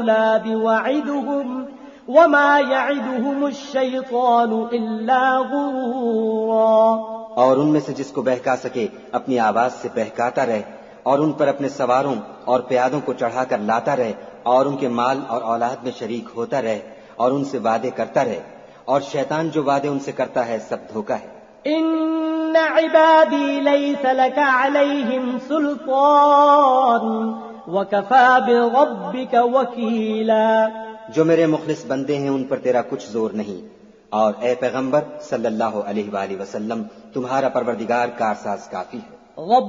OLA बिवइदुहुम वमा यइदुहुमुश्शैतानु इल्ला गुरूरा। और उनमें से जिसको बहका सके अपनी आवाज से बहकाता रहे और उन पर अपने सवारों और प्यादों को चढ़ाकर लाता रहे और उनके माल और औलाद में शरीक होता रहे और उनसे वादे करता रहे, और शैतान जो वादे उनसे करता है सब धोखा है। इन्ना इबादी लैसा लका अलैहिम सुल्तान वकफा बिरब्बिका वकीला। जो मेरे मुखलिस बंदे हैं उन पर तेरा कुछ जोर नहीं, और ए पैगंबर सल्लल्लाहु अलैहि वसल्लम तुम्हारा परवरदिगार कारसाज काफी है।